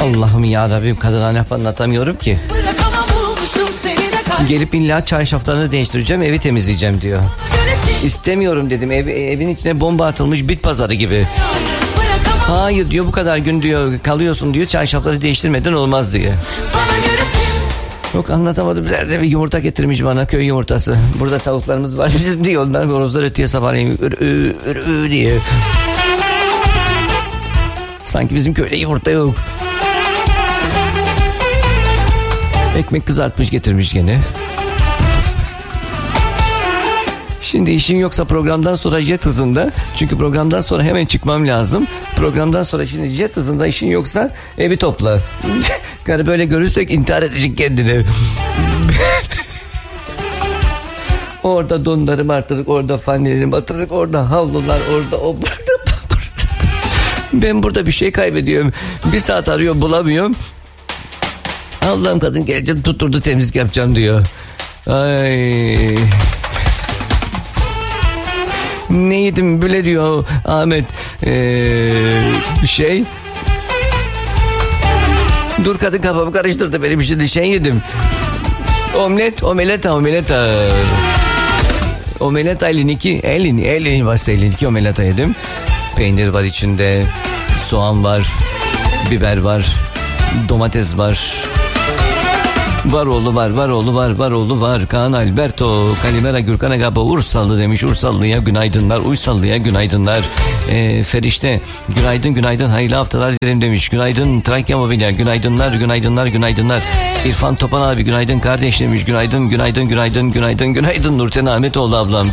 Allah'ım ya Rabbim, kadına laf anlatamıyorum ki. Gelip illa çarşaflarını değiştireceğim, evi temizleyeceğim diyor. İstemiyorum dedim, evin içine bomba atılmış bit pazarı gibi. Hayır diyor, bu kadar gün diyor kalıyorsun diyor, çarşafları değiştirmeden olmaz diyor. Yok anlatamadım, nerede bir yumurta getirmiş bana, köy yumurtası. Burada tavuklarımız var bizim diyor, onlar horozlar ötüye sabahleyin diye. Sanki bizim köyde yumurta yok. Ekmek kızartmış getirmiş gene. Şimdi işin yoksa programdan sonra jet hızında. Çünkü programdan sonra hemen çıkmam lazım. Programdan sonra şimdi jet hızında, işin yoksa evi topla. Karı böyle görürsek intihar edecek kendini. Orada donlarım artırık, orada fannelerimi atırık, orada havlular, orada o burada. Ben burada bir şey kaybediyorum. Bir saat arıyorum, bulamıyorum. Allah'ım, kadın geleceğim tutturdu, temizlik yapacağım diyor. Ay. Ne yedim böyle diyor Ahmet. Dur, kadın kafamı karıştırdı benim, şimdi şey yedim. Omeleta. Omeleta 52 bastı, 52 omeleta yedim. Peynir var içinde, soğan var, biber var, domates var. Varoğlu var. Kaan Alberto, Kalimera Gürkan Agaba Ursallı demiş. Ursallı'ya günaydınlar, Uysallı'ya günaydınlar. Ferişte günaydın, hayırlı haftalar dilerim demiş. Günaydın Trakya Mobilya, günaydınlar. İrfan Topan abi günaydın kardeş demiş. Günaydın Nurten Ahmetoğlu ablam.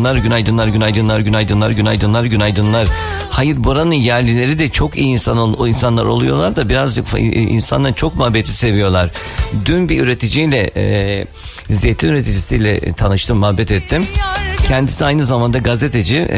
Günaydınlar. Hayır, buranın yerlileri de çok iyi insanlar oluyorlar da birazcık insanların çok muhabbeti seviyorlar. Dün bir üreticiyle, zeytin üreticisiyle tanıştım, muhabbet ettim. Kendisi aynı zamanda gazeteci.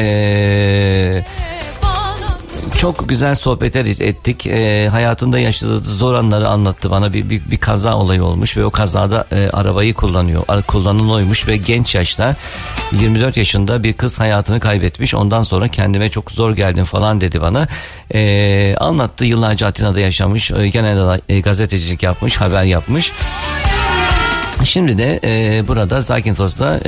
Çok güzel sohbetler ettik. Hayatında yaşadığı zor anları anlattı bana. Bir kaza olayı olmuş ve o kazada arabayı kullanan oymuş ve genç yaşta 24 yaşında bir kız hayatını kaybetmiş. Ondan sonra kendime çok zor geldim falan dedi bana. Anlattı, yıllarca Atina'da yaşamış. Genelde gazetecilik yapmış, haber yapmış. Şimdi de burada Zakintos'ta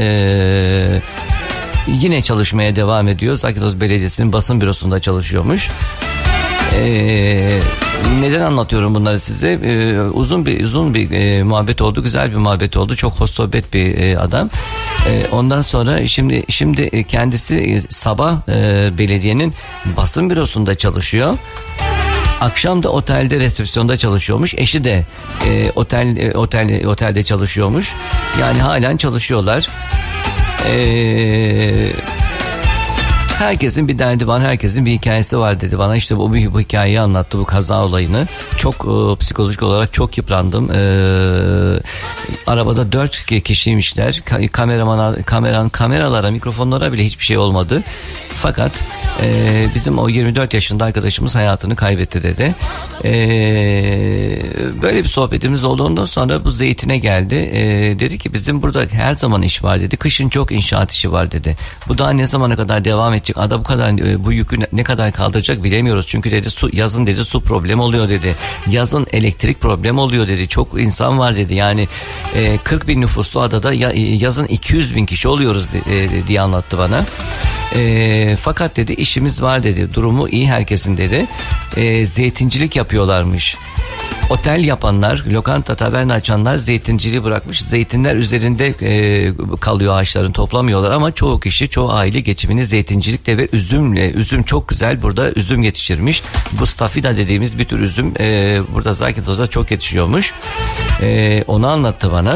yine çalışmaya devam ediyor. Zakitos Belediyesi'nin basın bürosunda çalışıyormuş. Neden anlatıyorum bunları size? Uzun bir muhabbet oldu, güzel bir muhabbet oldu. Çok hoş sohbet bir adam. Ondan sonra şimdi kendisi sabah belediyenin basın bürosunda çalışıyor. Akşam da otelde resepsiyonda çalışıyormuş. Eşi de otelde çalışıyormuş. Yani halen çalışıyorlar. Herkesin bir derdi var, herkesin bir hikayesi var dedi bana. İşte bu hikayeyi anlattı, bu kaza olayını. Çok psikolojik olarak çok yıprandım. Arabada 4 kişiymişler. Kameralara, mikrofonlara bile hiçbir şey olmadı. Fakat bizim o 24 yaşında arkadaşımız hayatını kaybetti dedi. Böyle bir sohbetimiz oldu. Ondan sonra bu zeytine geldi. Dedi ki bizim burada her zaman iş var dedi. Kışın çok inşaat işi var dedi. Bu daha ne zamana kadar devam edecek? Ada bu kadar, bu yükü ne kadar kaldıracak bilemiyoruz. Çünkü dedi yazın dedi su problemi oluyor dedi. Yazın elektrik problemi oluyor dedi. Çok insan var dedi. Yani 40 bin nüfuslu adada yazın 200 bin kişi oluyoruz diye anlattı bana. Fakat dedi işimiz var dedi. Durumu iyi herkesin dedi. Zeytincilik yapıyorlarmış. Otel yapanlar, lokanta, taverna açanlar zeytinciliği bırakmış. Zeytinler üzerinde kalıyor, ağaçların toplamıyorlar ama çoğu kişi, çoğu aile geçimini zeytincilikle ve üzüm çok güzel burada üzüm yetiştirmiş. Bu stafida dediğimiz bir tür üzüm burada Zakintos'ta çok yetişiyormuş. Onu anlattı bana.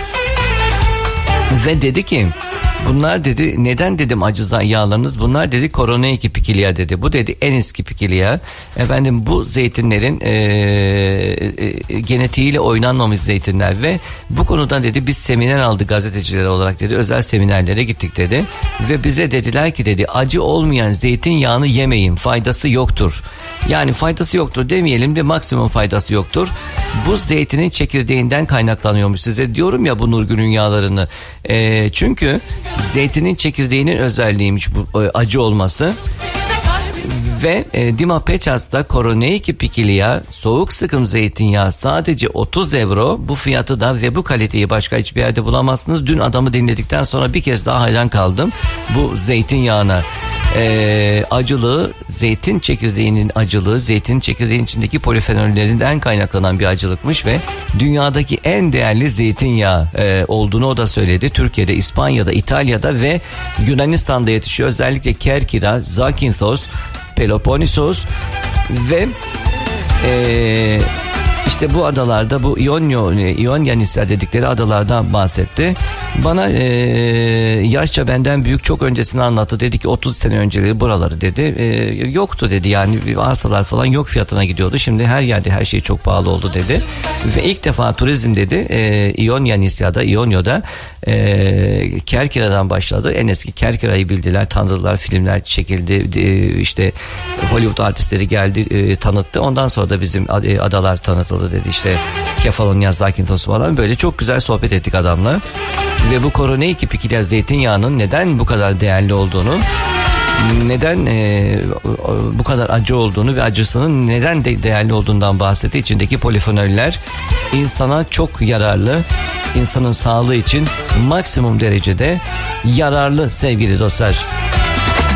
Ve dedi ki bunlar dedi, neden dedim acı yağlarınız? Bunlar dedi Koroneiki Pikilia dedi. Bu dedi en eski Pikilia. Efendim bu zeytinlerin genetiğiyle oynanmamış zeytinler ve bu konuda dedi biz seminer aldık gazeteciler olarak dedi. Özel seminerlere gittik dedi. Ve bize dediler ki dedi acı olmayan zeytinyağını yemeyin, faydası yoktur. Yani faydası yoktur demeyelim de maksimum faydası yoktur. Bu zeytinin çekirdeğinden kaynaklanıyormuş, size diyorum ya bu Nurgül'ün yağlarını. Çünkü zeytinin çekirdeğinin özelliğiymiş bu acı olması. Ve Dima Pečas'ta Koroneiki Pikiliya soğuk sıkım zeytinyağı sadece 30 euro. Bu fiyatı da ve bu kaliteyi başka hiçbir yerde bulamazsınız. Dün adamı dinledikten sonra bir kez daha hayran kaldım bu zeytinyağına. Acılığı, zeytin çekirdeğinin acılığı, zeytin çekirdeğinin içindeki polifenollerinden kaynaklanan bir acılıkmış ve dünyadaki en değerli zeytinyağı olduğunu o da söyledi. Türkiye'de, İspanya'da, İtalya'da ve Yunanistan'da yetişiyor. Özellikle Kerkira, Zakynthos, Peloponnesos ve işte bu adalarda, bu İonyanisya dedikleri adalardan bahsetti. Bana yaşça benden büyük, çok öncesini anlattı. Dedi ki 30 sene önceleri buraları dedi. Yoktu dedi, yani arsalar falan yok fiyatına gidiyordu. Şimdi her yerde her şey çok pahalı oldu dedi. Ve ilk defa turizm dedi İonyanisya'da, İonya'da Kerkira'dan başladı. En eski Kerkira'yı bildiler, tanıdılar, filmler çekildi. İşte Hollywood artistleri geldi, tanıttı. Ondan sonra da bizim adalar tanıtıldı dedi. İşte Kefalonia, Zakynthos falan, böyle çok güzel sohbet ettik adamla. Ve bu Koroneiki Pikiliya zeytinyağının neden bu kadar değerli olduğunu, neden bu kadar acı olduğunu ve acısının neden değerli olduğundan bahsetti. İçindeki polifenoller insana çok yararlı, insanın sağlığı için maksimum derecede yararlı sevgili dostlar.